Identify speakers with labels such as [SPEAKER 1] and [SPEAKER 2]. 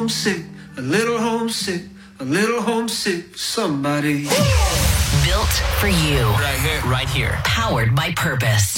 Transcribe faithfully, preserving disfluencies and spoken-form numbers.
[SPEAKER 1] homesick, a little homesick, a little homesick for somebody.
[SPEAKER 2] Built for you.
[SPEAKER 3] Right here.
[SPEAKER 2] Right here. Powered by purpose.